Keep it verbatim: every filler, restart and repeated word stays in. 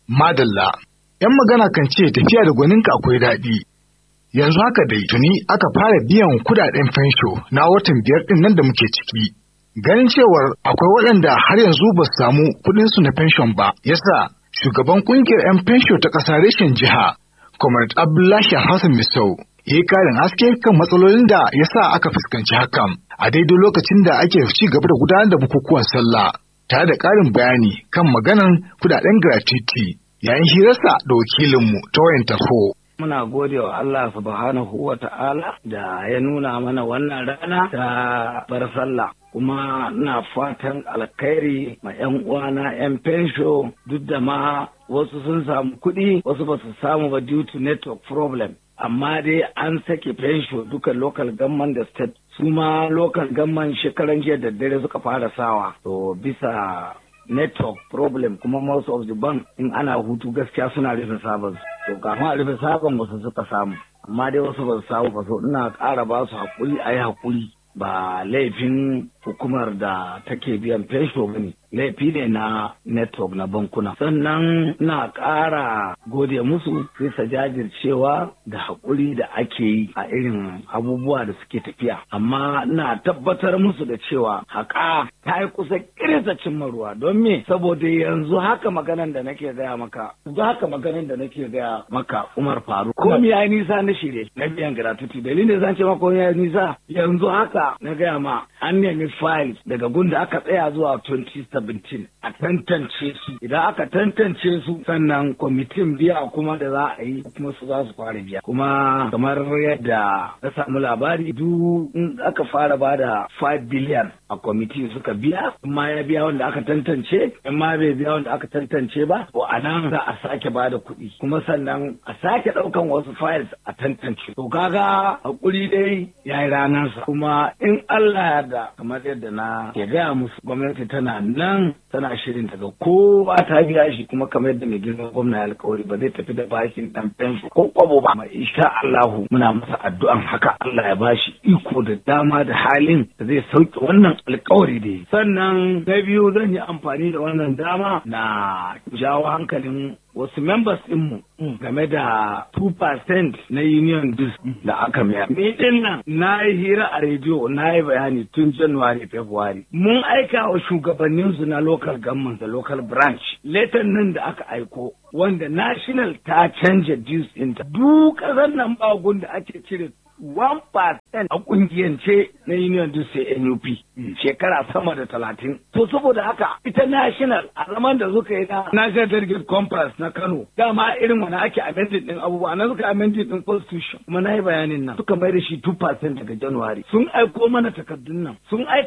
Madalla, ‘yan magana kan ce tafiya da gwaninka akwai daɗi. Yanzu haka dai tuni aka fara biyan kudaden fensho na watan biyar ɗin nan da muke ciki. Ganin cewar akwai waɗanda har yanzu ba su samu kuɗinsu na fenshon ba, yasa shugaban ƙungiyar ‘yan fensho ta ƙasa reshen jiha, Comrade Abdullahi Hassan Misau, ya yi ƙarin haske kan matsalolin da ya sa aka fuskanci hakan a daidai lokacin da ake ci gaba da gudanar da bukukuwan sallah, tare da ƙarin bayani kan maganan kudaden gratuity yayin hirarsa da wakilinmu ta wayan tarho. Muna gode wa Allah subhanahu wa ta'ala da ya nuna mana wannan rana ta bar sallah. Kuma ina fatan alkhairi ma 'yan uwana 'yan fensho, duk da ma wasu sun samu kuɗi wasu ba su samu ba due to network problem. Amma dai an sake fensho duka local government da state, su ma local government shekaran jiya da dare suka fara sawa. To bisa network problem kuma most of the bank in ana hutu gaskiya suna rufe sabon. To kafin a rufe sabon wasu suka samu, amma dai wasu ba su samu ba. So ina ƙara ba su haƙuri, a yi haƙuri. Ba laifin hukumar da take biyan fensho ba ne, laifi ne na network na bankuna. Sannan na ƙara gode musu bisa jajircewa da haƙuri da ake yi a irin abubuwa da suke tafiya. Amma na tabbatar musu da cewa haƙa ta yi kusa kirisa cimma ruwa. Don me? Saboda yanzu haka maganan da nake gaya maka, yanzu haka maganan da nake gaya maka Umar Faruk. Komi ya yi nisa na shirye na biyan gratuity. Dalilin zan ce maka ya yi nisa yanzu haka na gaya ma an nemi files daga gunda aka tsaya zuwa twenty seventeen a tantance su. Idan aka tantance su sannan kwamitin biya kuma da za a yi kuma su za su fara biya. Kuma kamar yadda na samu labari duk in aka fara ba da five billion a kwamiti suka biya, amma ya biya wanda aka tantance, in ma bai biya wanda aka tantance ba, to a nan za a sake ba da kuɗi. Kuma sannan a sake ɗaukan wasu files a tantance. To kaga hakuri dai ya yi ranarsa. Kuma in Allah ya da kamar yadda na ke gaya musu, gwamnati tana nan tana shirin daga kowa ta biya shi, kuma kamar yadda mai girman gwamna ya alkawari ba zai tafi da bashin dan fensu ko kwabo ba. Mai insha Allahu muna masa addu'an haka Allah ya bashi iko da dama da halin da zai sauke wannan alkawari da yi. Sannan na biyu zan yi amfani da wannan dama na jawo hankalin wasu members ɗinmu game da two percent na union dues da aka mayar. Ni din nan na yi hira a rediyo, na yi bayani tun January February. Mun aika wa shugabanninsu na local government da local branch letter nan da aka aiko, wanda national ta canja dues ɗinta. Duk ƙasar nan ba da ake cire one percent a kungiyance na union dues sai N U P shekara sama da talatin. To saboda haka ita national a zaman da suka yi na national delegate conference na Kano, dama irin wani ake amended din abubuwa na suka amended din constitution, kuma na yi bayanin nan suka mai da shi two percent daga January. Sun aiko mana takardun nan, sun aika